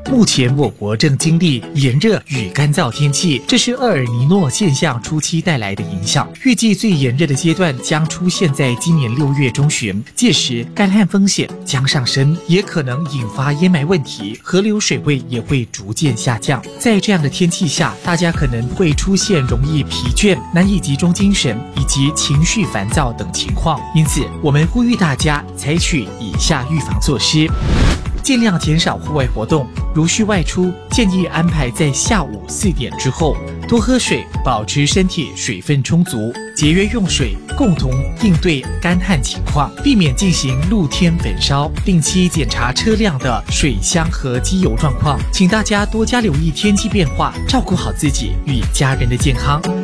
目前我国正经历炎热与干燥天气，这是厄尔尼诺现象初期带来的影响。预计最炎热的阶段将出现在今年6月中旬，届时干旱风险将上升，也可能引发淹埋问题，河流水位也会逐渐下降。在这样的天气下，大家可能会出现容易疲倦、难以集中精神以及情绪烦躁等情况。因此，我们呼吁大家采取以下预防措施。尽量减少户外活动，如需外出，建议安排在下午4点之后。多喝水，保持身体水分充足，节约用水，共同应对干旱情况，避免进行露天焚烧。定期检查车辆的水箱和机油状况。请大家多加留意天气变化，照顾好自己与家人的健康。